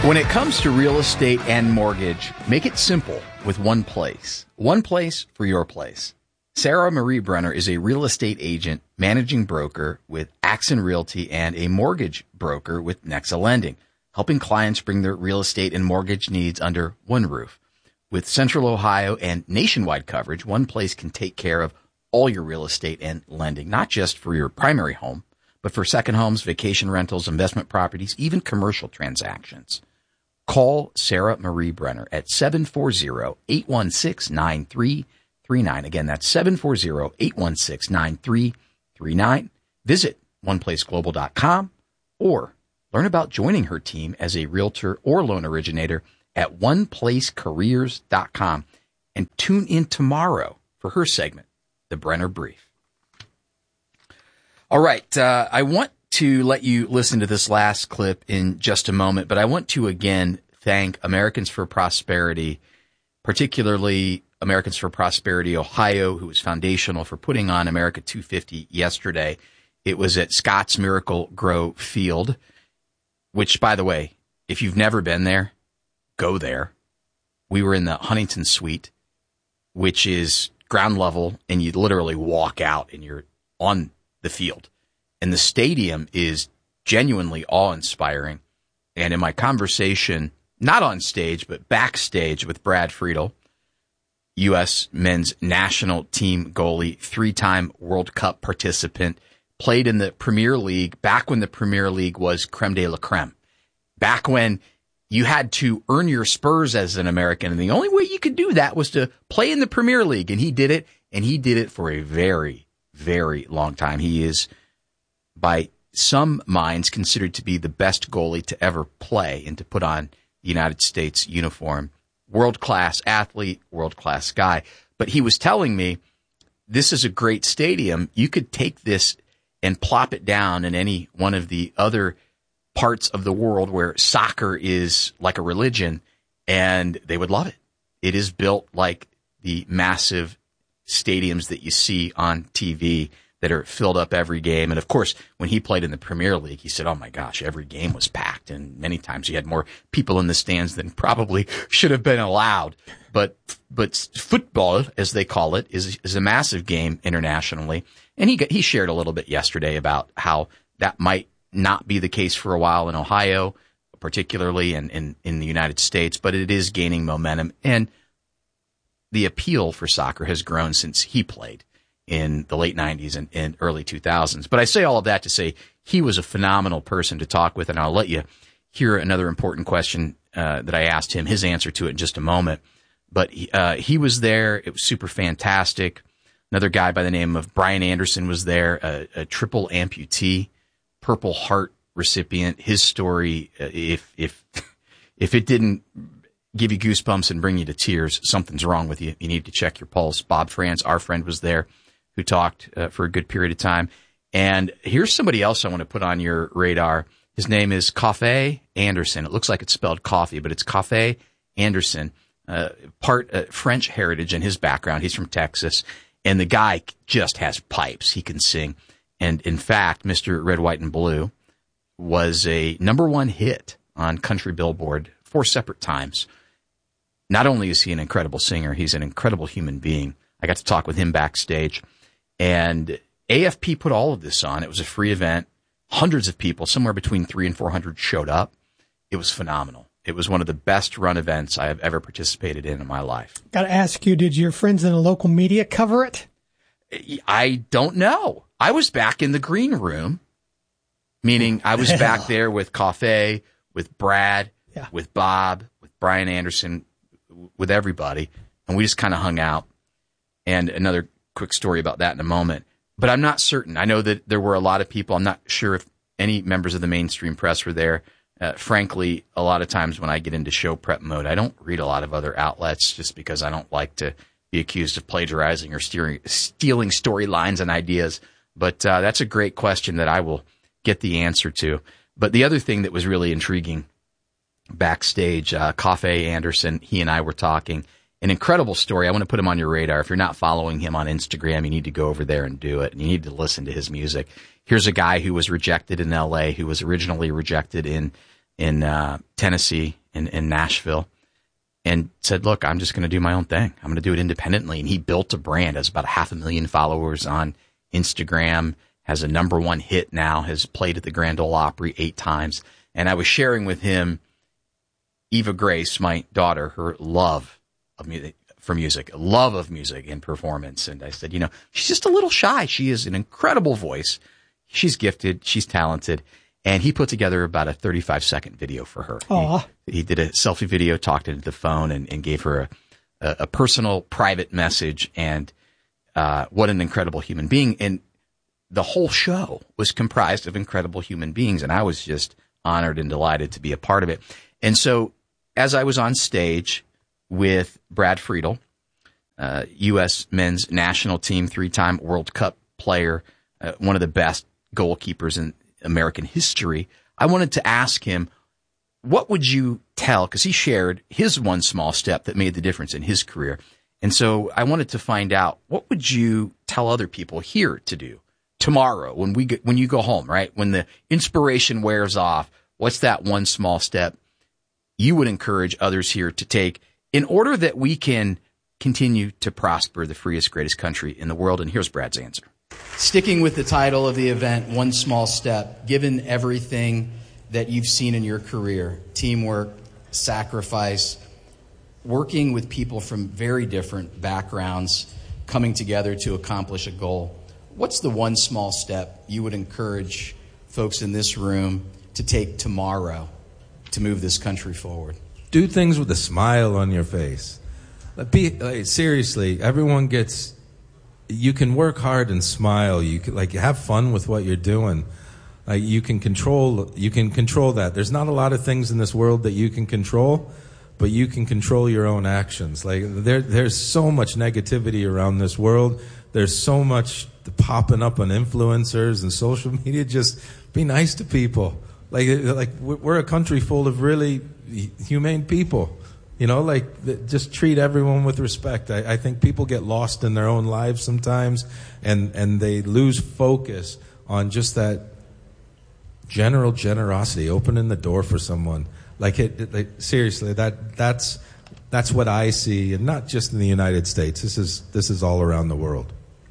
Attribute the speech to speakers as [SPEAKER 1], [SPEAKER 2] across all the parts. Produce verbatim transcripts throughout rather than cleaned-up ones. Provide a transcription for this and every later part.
[SPEAKER 1] When it comes to real estate and mortgage, make it simple with one place. One place for your place. Sarah Marie Brenner is a real estate agent, managing broker with Axon Realty and a mortgage broker with Nexa Lending, helping clients bring their real estate and mortgage needs under one roof. With Central Ohio and nationwide coverage, one place can take care of all your real estate and lending, not just for your primary home, but for second homes, vacation rentals, investment properties, even commercial transactions. Call Sarah Marie Brenner at seven four zero, eight one six, nine three three nine. Again, that's seven four zero, eight one six, nine three three nine. Visit one place global dot com or learn about joining her team as a realtor or loan originator at one place careers dot com. And tune in tomorrow for her segment, The Brenner Brief. All right, uh, I want to let you listen to this last clip in just a moment, but I want to again thank Americans for Prosperity, particularly Americans for Prosperity Ohio, who was foundational for putting on America two fifty yesterday. It was at Scott's Miracle Grow Field, which, by the way, if you've never been there, go there. We were in the Huntington Suite, which is ground level, and you literally walk out and you're on the field. And the stadium is genuinely awe-inspiring. And in my conversation, not on stage, but backstage with Brad Friedel, U S men's national team goalie, three-time World Cup participant, played in the Premier League back when the Premier League was creme de la creme. Back when you had to earn your spurs as an American, and the only way you could do that was to play in the Premier League. And he did it, and he did it for a very, very long time. He is, by some minds, considered to be the best goalie to ever play and to put on the United States uniform. World-class athlete, world-class guy. But he was telling me, this is a great stadium. You could take this and plop it down in any one of the other parts of the world where soccer is like a religion, and they would love it. It is built like the massive stadiums that you see on T V that are filled up every game. And of course, when he played in the Premier League, he said, oh my gosh, every game was packed. And many times he had more people in the stands than probably should have been allowed. But, but football, as they call it, is, is a massive game internationally. And he, he shared a little bit yesterday about how that might not be the case for a while in Ohio, particularly in, in, in the United States, but it is gaining momentum. And the appeal for soccer has grown since he played in the late nineties and, and early two thousands. But I say all of that to say he was a phenomenal person to talk with, and I'll let you hear another important question uh, that I asked him, his answer to it in just a moment. But he, uh, he was there. It was super fantastic. Another guy by the name of Brian Anderson was there, a, a triple amputee, Purple Heart recipient. His story, uh, if if if it didn't give you goosebumps and bring you to tears, something's wrong with you. You need to check your pulse. Bob Franz, our friend, was there, who talked uh, for a good period of time. And here's somebody else I want to put on your radar. His name is Coffey Anderson. It looks like it's spelled coffee, but it's Coffey Anderson, uh, part uh, French heritage in his background. He's from Texas. And the guy just has pipes. He can sing. And in fact, Mister Red, White, and Blue was a number one hit on Country Billboard four separate times. Not only is he an incredible singer, he's an incredible human being. I got to talk with him backstage. And A F P put all of this on. It was a free event. Hundreds of people, somewhere between three and four hundred, showed up. It was phenomenal. It was one of the best run events I have ever participated in in my life.
[SPEAKER 2] Got to ask you, did your friends in the local media cover it?
[SPEAKER 1] I don't know. I was back in the green room, meaning I was back there with Coffey, with Brad, yeah. with Bob, with Brian Anderson, with everybody, and we just kind of hung out. And another quick story about that in a moment. But I'm not certain. I know that there were a lot of people. I'm not sure if any members of the mainstream press were there. Uh, frankly, a lot of times when I get into show prep mode, I don't read a lot of other outlets just because I don't like to be accused of plagiarizing or steering, stealing storylines and ideas. But uh, that's a great question that I will get the answer to. But the other thing that was really intriguing backstage, uh, Coffey Anderson, he and I were talking. An incredible story. I want to put him on your radar. If you're not following him on Instagram, you need to go over there and do it. And you need to listen to his music. Here's a guy who was rejected in L A, who was originally rejected in in uh, Tennessee, in, in Nashville, and said, look, I'm just going to do my own thing. I'm going to do it independently. And he built a brand, has about a half a million followers on Instagram, has a number one hit now, has played at the Grand Ole Opry eight times. And I was sharing with him Eva Grace, my daughter, her love of music, for music, love of music and performance. And I said, you know, she's just a little shy. She has an incredible voice. She's gifted. She's talented. And he put together about a thirty-five second video for her. He, he did a selfie video, talked into the phone, and, and gave her a, a, a personal, private message. And uh, what an incredible human being. And the whole show was comprised of incredible human beings. And I was just honored and delighted to be a part of it. And so as I was on stage with Brad Friedel, uh, U S men's national team, three-time World Cup player, uh, one of the best goalkeepers in American history, I wanted to ask him, what would you tell, because he shared his one small step that made the difference in his career. And so I wanted to find out, what would you tell other people here to do tomorrow when we get, when you go home, right? When the inspiration wears off, what's that one small step you would encourage others here to take in order that we can continue to prosper the freest, greatest country in the world? And here's Brad's answer.
[SPEAKER 3] Sticking with the title of the event, One Small Step, given everything that you've seen in your career, teamwork, sacrifice, working with people from very different backgrounds, coming together to accomplish a goal, what's the one small step you would encourage folks in this room to take tomorrow to move this country forward?
[SPEAKER 4] Do things with a smile on your face. Like, be, like, seriously, everyone gets... You can work hard and smile. You can, like, have fun with what you're doing. Like, you can control. You can control that. There's not a lot of things in this world that you can control, but you can control your own actions. Like, there, there's so much negativity around this world. There's so much popping up on influencers and social media. Just be nice to people. Like, like we're a country full of really humane people. You know, like, just treat everyone with respect. I, I think people get lost in their own lives sometimes, and, and they lose focus on just that general generosity, opening the door for someone. Like, it, it, like seriously, that that's that's what I see, and not just in the United States. This is this is all around the world.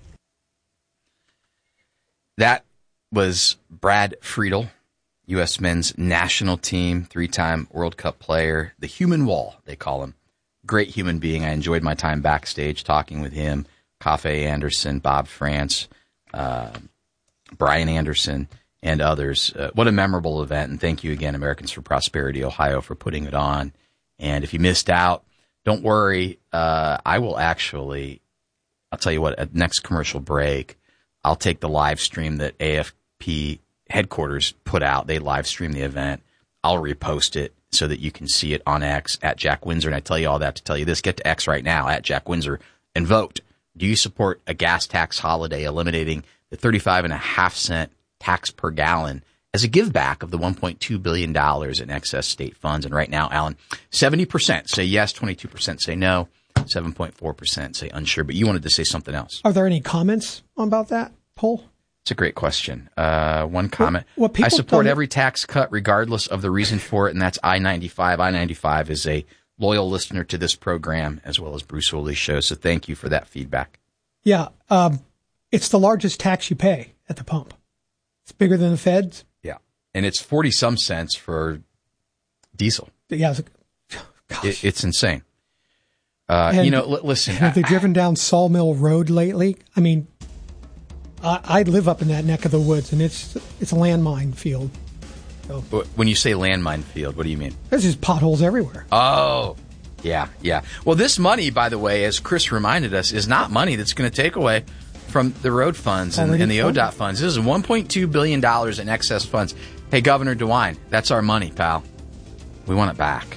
[SPEAKER 1] That was Brad Friedel, U S men's national team, three-time World Cup player, the human wall, they call him. Great human being. I enjoyed my time backstage talking with him, Cafe Anderson, Bob France, uh, Brian Anderson, and others. Uh, what a memorable event, and thank you again, Americans for Prosperity Ohio, for putting it on. And if you missed out, don't worry. Uh, I will actually, I'll tell you what, at next commercial break, I'll take the live stream that A F P headquarters put out. They live stream the event. I'll repost it so that you can see it on X at Jack Windsor. And I tell you all that to tell you this. Get to X right now at Jack Windsor and vote. Do you support a gas tax holiday eliminating the thirty-five and a half cent tax per gallon as a give back of the one point two billion dollars in excess state funds? And right now, Alan, seventy percent say yes, twenty-two percent say no, seven point four percent say unsure. But you wanted to say something else.
[SPEAKER 2] Are there any comments about that poll?
[SPEAKER 1] It's a great question. Uh, one comment.
[SPEAKER 2] What, what
[SPEAKER 1] I support every tax cut regardless of the reason for it, and that's I ninety-five. I ninety-five is a loyal listener to this program as well as Bruce Woolley's show, so thank you for that feedback.
[SPEAKER 2] Yeah, um, it's the largest tax you pay at the pump. It's bigger than the feds.
[SPEAKER 1] Yeah, and it's forty-some cents for diesel.
[SPEAKER 2] Yeah, gosh.
[SPEAKER 1] It, it's insane. Uh, you know, l- listen.
[SPEAKER 2] Have they driven down Sawmill Road lately? I mean... I, I live up in that neck of the woods, and it's it's a landmine field. So,
[SPEAKER 1] when you say landmine field, what do you mean?
[SPEAKER 2] There's just potholes everywhere.
[SPEAKER 1] Oh, yeah, yeah. Well, this money, by the way, as Chris reminded us, is not money that's going to take away from the road funds and, and the O D O T funds. This is one point two billion dollars in excess funds. Hey, Governor DeWine, that's our money, pal. We want it back.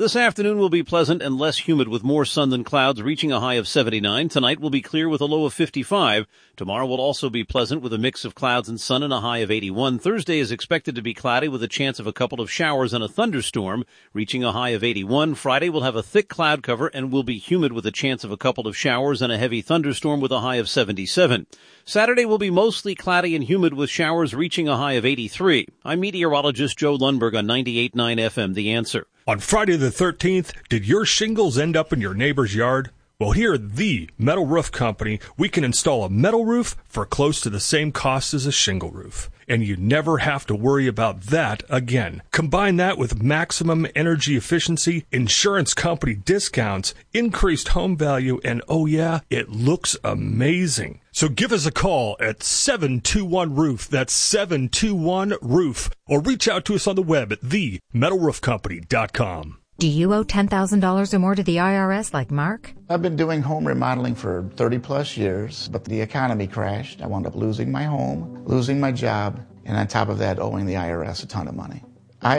[SPEAKER 5] This afternoon will be pleasant and less humid with more sun than clouds, reaching a high of seventy-nine. Tonight will be clear with a low of fifty-five. Tomorrow will also be pleasant with a mix of clouds and sun and a high of eighty-one. Thursday is expected to be cloudy with a chance of a couple of showers and a thunderstorm, reaching a high of eighty-one. Friday will have a thick cloud cover and will be humid with a chance of a couple of showers and a heavy thunderstorm with a high of seventy-seven. Saturday will be mostly cloudy and humid with showers reaching a high of eighty-three. I'm meteorologist Joe Lundberg on ninety-eight point nine F M, The Answer.
[SPEAKER 6] On Friday the thirteenth, did your shingles end up in your neighbor's yard? Well, here at the Metal Roof Company, we can install a metal roof for close to the same cost as a shingle roof. And you never have to worry about that again. Combine that with maximum energy efficiency, insurance company discounts, increased home value, and oh yeah, it looks amazing. So give us a call at seven two one roof. That's seven two one roof. Or reach out to us on the web at the metal roof company dot com.
[SPEAKER 7] Do you owe ten thousand dollars or more to the I R S like Mark?
[SPEAKER 8] I've been doing home remodeling for thirty plus years, but the economy crashed. I wound up losing my home, losing my job, and on top of that, owing the I R S a ton of money.